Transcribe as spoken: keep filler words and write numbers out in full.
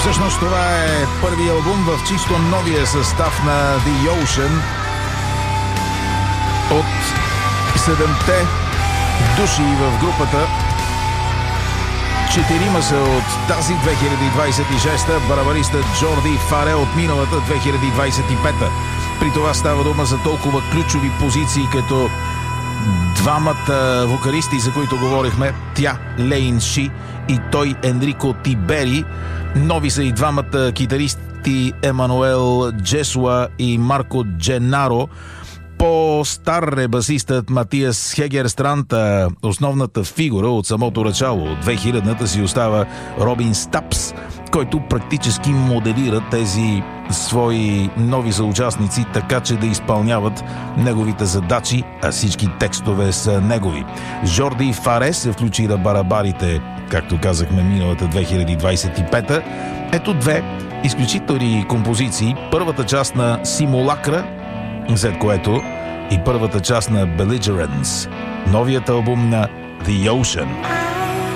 Всъщност това е първи албум в чисто новия състав на The Ocean. От седемте души в групата, четирима са от тази две хиляди двадесет и шеста, барабаристът Джорди Фарел от миналата две хиляди двадесет и пета. При това става дума за толкова ключови позиции, като двамата вокалисти, за които говорихме, тя Лейн Ши и той Енрико Тибери. Нови са и двамата китаристи Емануел Джесуа и Марко Дженаро. По-стар е басистът Матиас Хегерстранд, а основната фигура от самото начало от две хилядната си остава Робин Стапс, който практически моделира тези свои нови съучастници, така че да изпълняват неговите задачи, а всички текстове са негови. Жорди Фаре се включи на барабарите, както казахме, миналата две хиляди двадесет и пета. Ето две изключителни композиции. Първата част на Симулакра, след което и първата част на Belligerence, новият албум на The Ocean.